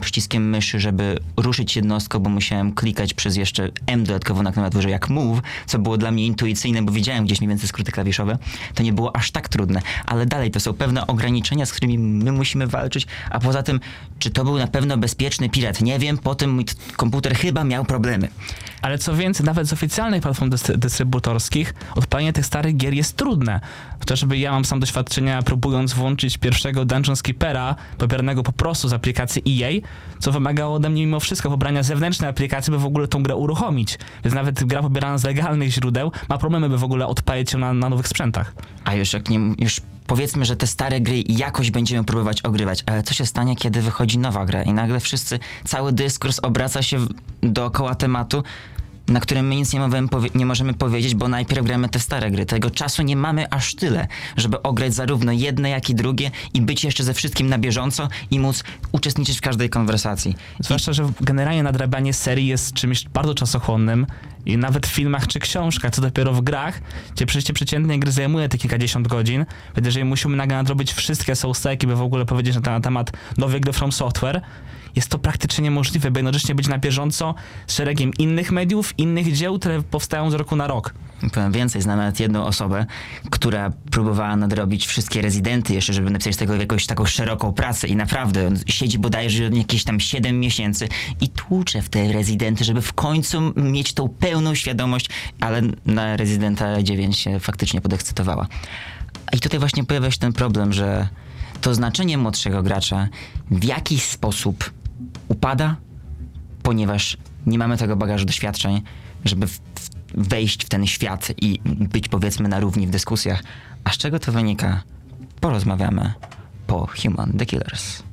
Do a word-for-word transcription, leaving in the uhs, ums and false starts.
przyciskiem myszy, żeby ruszyć jednostką, bo musiałem klikać przez jeszcze M dodatkowo na klawiaturze jak move, co było dla mnie intuicyjne, bo widziałem gdzieś mniej więcej skróty klawiszowe. To nie było aż tak trudne, ale dalej to są pewne ograniczenia, z którymi my musimy walczyć, a poza tym, czy to był na pewno bezpieczny pirat? Nie wiem, potem mój t- komputer chyba miał problemy. Ale co więcej, nawet z oficjalnych platform dystry- dystrybutorskich odpalenie tych starych gier jest trudne. Chociażby ja mam sam doświadczenia, próbując włączyć pierwszego Dungeon Skippera, pobieranego po prostu z aplikacji E A, co wymagało ode mnie mimo wszystko pobrania zewnętrznej aplikacji, by w ogóle tą grę uruchomić. Więc nawet gra pobierana z legalnych źródeł ma problemy, by w ogóle odpalić ją na, na nowych sprzętach. A już jak nie... już powiedzmy, że te stare gry jakoś będziemy próbować ogrywać, ale co się stanie, kiedy wychodzi nowa gra i nagle wszyscy, cały dyskurs obraca się w, dookoła tematu, na którym my nic nie możemy, powie- nie możemy powiedzieć, bo najpierw gramy te stare gry. Tego czasu nie mamy aż tyle, żeby ograć zarówno jedne, jak i drugie i być jeszcze ze wszystkim na bieżąco i móc uczestniczyć w każdej konwersacji. Zwłaszcza, że generalnie nadrabianie serii jest czymś bardzo czasochłonnym i nawet w filmach czy książkach, co dopiero w grach, gdzie przejście przeciętnej gry zajmuje te kilkadziesiąt godzin, więc jeżeli musimy nagle nadrobić wszystkie souls'iki, by w ogóle powiedzieć na ten temat nowej gry From Software, jest to praktycznie niemożliwe, by jednocześnie być na bieżąco z szeregiem innych mediów, innych dzieł, które powstają z roku na rok. Powiem więcej, znam nawet jedną osobę, która próbowała nadrobić wszystkie rezydenty jeszcze, żeby napisać z tego jakąś taką szeroką pracę i naprawdę on siedzi bodajże jakieś tam siedem miesięcy i tłucze w te rezydenty, żeby w końcu mieć tą pełną świadomość, ale na rezydenta dziewięć się faktycznie podekscytowała. I tutaj właśnie pojawia się ten problem, że to znaczenie młodszego gracza w jakiś sposób upada, ponieważ nie mamy tego bagażu doświadczeń, żeby w, w, wejść w ten świat i być powiedzmy na równi w dyskusjach. A z czego to wynika? Porozmawiamy po Human the Killers.